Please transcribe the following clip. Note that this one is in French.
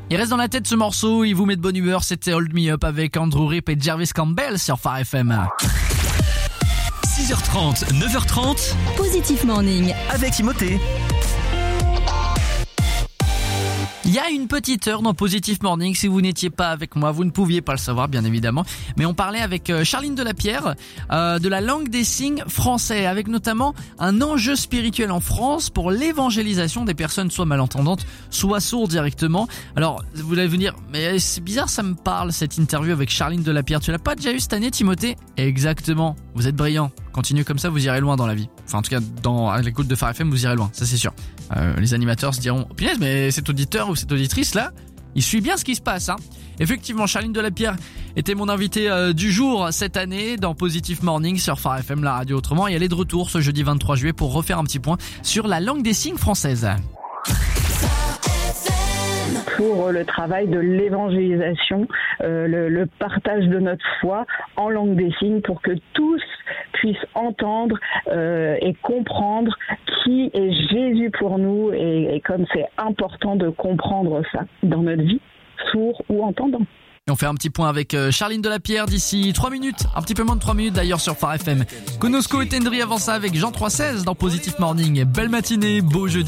Il reste dans la tête ce morceau, il vous met de bonne humeur, c'était Hold Me Up avec Andrew Rip et Jarvis Campbell sur Phare FM. 6h30, 9h30, Positif Morning. avec Timothée. Il y a une petite heure dans Positive Morning, si vous n'étiez pas avec moi, vous ne pouviez pas le savoir bien évidemment, mais on parlait avec Charline Delapierre de la langue des signes français, avec notamment un enjeu spirituel en France pour l'évangélisation des personnes soit malentendantes, soit sourdes directement. Alors vous allez venir, mais c'est bizarre, ça me parle cette interview avec Charline Delapierre, tu l'as pas déjà eu cette année Timothée? Exactement, vous êtes brillant, continuez comme ça, vous irez loin dans la vie. Enfin en tout cas, à l'écoute de Phare FM, vous irez loin, ça c'est sûr. Les animateurs se diront, oh, punaise, mais cet auditeur ou cette auditrice là, il suit bien ce qui se passe, hein. Effectivement, Charline Delapierre était mon invitée du jour cette année dans Positive Morning sur Phare FM, la radio autrement, et elle est de retour ce jeudi 23 juillet pour refaire un petit point sur la langue des signes française. Pour le travail de l'évangélisation, le partage de notre foi en langue des signes pour que tous puissent entendre et comprendre qui est Jésus pour nous et comme c'est important de comprendre ça dans notre vie, sourd ou entendant. Et on fait un petit point avec Charline Delapierre d'ici 3 minutes, un petit peu moins de 3 minutes d'ailleurs sur Phare FM. Konosko et Tendry avant ça avec Jean 316 dans Positive Morning. Belle matinée, beau jeudi.